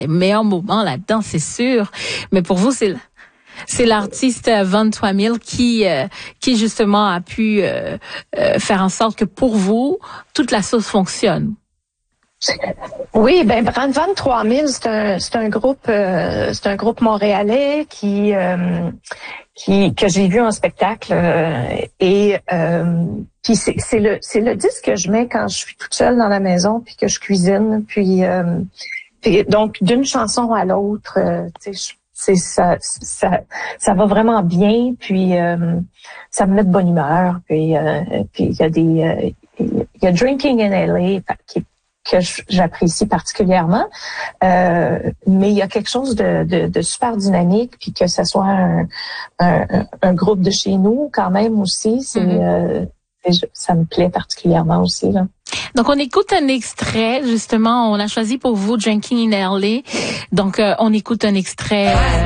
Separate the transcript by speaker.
Speaker 1: les meilleurs moments là-dedans, c'est sûr. Mais pour vous, c'est l'artiste Von 3000 qui justement a pu faire en sorte que pour vous, toute la sauce fonctionne.
Speaker 2: Oui, ben Brand Van 3000, c'est un groupe montréalais que j'ai vu en spectacle et puis c'est le disque que je mets quand je suis toute seule dans la maison puis que je cuisine puis donc d'une chanson à l'autre, ça va vraiment bien puis ça me met de bonne humeur puis il y a Drinking in LA que j'apprécie particulièrement, mais il y a quelque chose de super dynamique, puis que ce soit un groupe de chez nous quand même aussi, ça me plaît particulièrement aussi là.
Speaker 1: Donc on écoute un extrait, justement, on a choisi pour vous Drinking in LA, donc on écoute un extrait.